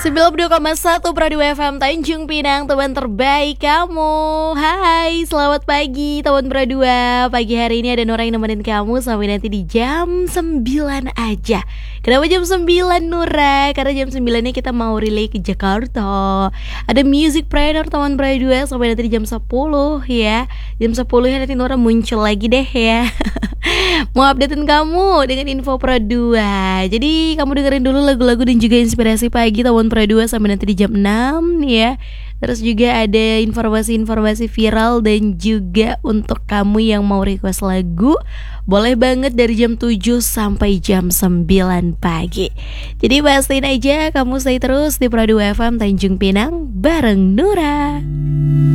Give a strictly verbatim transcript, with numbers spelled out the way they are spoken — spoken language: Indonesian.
sembilan puluh dua koma satu Pradu F M Tanjung Pinang, teman terbaik kamu. Hai, selamat pagi teman Pradua. Pagi hari ini ada Nora yang nemenin kamu sampai nanti di jam sembilan aja. Kenapa jam sembilan Nora? Karena jam sembilan-nya kita mau relay ke Jakarta. Ada Music Planner teman Pradua sampai nanti di jam sepuluh ya. Jam sepuluh ya nanti Nora muncul lagi deh ya. Mau updatein kamu dengan info Pradua. Jadi kamu dengerin dulu lagu-lagu dan juga inspirasi pagi Tawon Pradua sampai nanti di jam enam ya. Terus juga ada informasi-informasi viral dan juga untuk kamu yang mau request lagu, boleh banget dari jam tujuh sampai jam sembilan pagi. Jadi pastiin aja kamu stay terus di Pradua F M Tanjung Pinang bareng Nura.